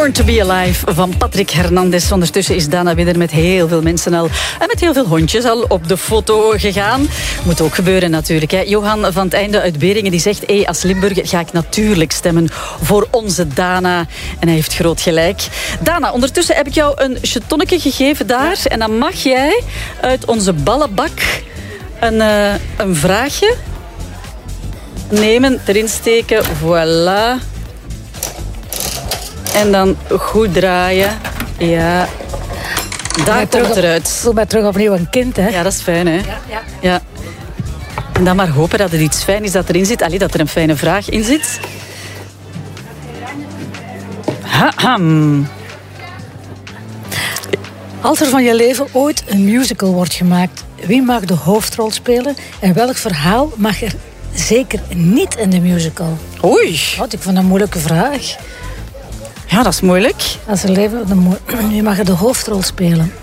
Born to be Alive van Patrick Hernandez. Ondertussen is Dana Widder met heel veel mensen al en met heel veel hondjes al op de foto gegaan. Moet ook gebeuren natuurlijk. Hè. Johan van het Einde uit Beringen die zegt: als Limburger ga ik natuurlijk stemmen voor onze Dana. En hij heeft groot gelijk. Dana, ondertussen heb ik jou een chetonnetje gegeven daar. En dan mag jij uit onze ballenbak een vraagje nemen, erin steken. Voilà. En dan goed draaien. Ja. Daar komt het eruit. Ik voel mij terug opnieuw een kind, hè? Ja, dat is fijn, hè? Ja. En dan maar hopen dat er iets fijn is dat erin zit. Allee, dat er een fijne vraag in zit. Als er van je leven ooit een musical wordt gemaakt, wie mag de hoofdrol spelen en welk verhaal mag er zeker niet in de musical? Oei. Wat, ik vond dat een moeilijke vraag. Ja, dat is moeilijk. Als er leven, wie mag er de hoofdrol spelen?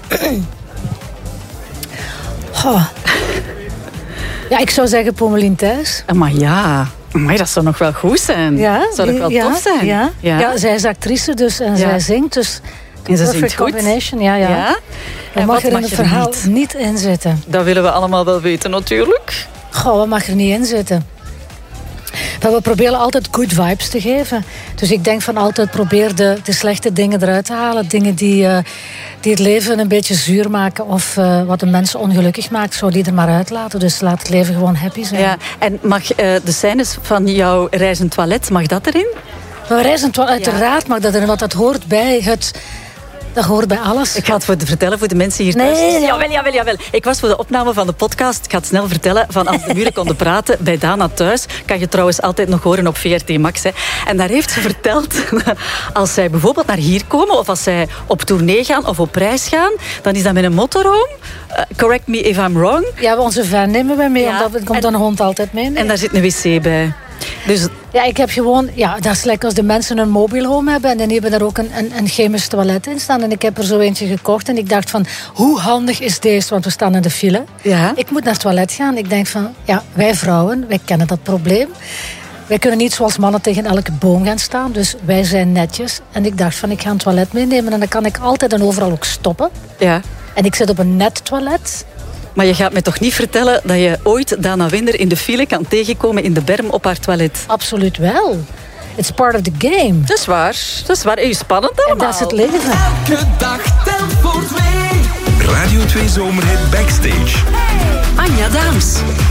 Oh. Ja, ik zou zeggen Pommelien Thijs. Maar ja, dat zou nog wel goed zijn. Ja, zou nog wel tof zijn. Ja, zij is actrice dus, en zij zingt. Dus en ze zingt goed. Combination, ja. En mag er in het verhaal niet in zitten? Dat willen we allemaal wel weten natuurlijk. Goh, wat mag er niet in zitten? Maar we proberen altijd good vibes te geven. Dus ik denk van altijd probeer de slechte dingen eruit te halen. Dingen die het leven een beetje zuur maken of wat de mensen ongelukkig maakt, zou die er maar uitlaten. Dus laat het leven gewoon happy zijn. Ja, en mag de scènes van jouw reizend toilet, mag dat erin? Maar reizend toilet, uiteraard mag dat erin, want dat hoort bij het... Dat hoort bij alles. Ik ga het vertellen voor de mensen hier thuis. Nee. Jawel. Ik was voor de opname van de podcast. Ik ga het snel vertellen. Van als de muren konden praten bij Dana thuis. Kan je trouwens altijd nog horen op VRT Max. Hè. En daar heeft ze verteld. Als zij bijvoorbeeld naar hier komen. Of als zij op tournee gaan of op reis gaan. Dan is dat met een motorhome. Correct me if I'm wrong. Ja, onze van nemen wij mee. Ja, omdat komt een hond altijd mee. Nee. En daar zit een wc bij. Dus... Ja, ik heb gewoon... Ja, dat is lekker als de mensen een mobile home hebben. En dan hebben daar ook een chemisch toilet in staan. En ik heb er zo eentje gekocht. En ik dacht van, hoe handig is deze? Want we staan in de file. Ja. Ik moet naar het toilet gaan. Ik denk van, ja, wij vrouwen, wij kennen dat probleem. Wij kunnen niet zoals mannen tegen elke boom gaan staan. Dus wij zijn netjes. En ik dacht van, ik ga een toilet meenemen. En dan kan ik altijd en overal ook stoppen. Ja. En ik zit op een net toilet. Maar je gaat me toch niet vertellen dat je ooit Dana Widder in de file kan tegenkomen in de berm op haar toilet? Absoluut wel. It's part of the game. Dat is waar. Spannend allemaal. En dat is het leven. Elke dag telt voor twee. Radio 2 Zomerhit Backstage. Anja Daams.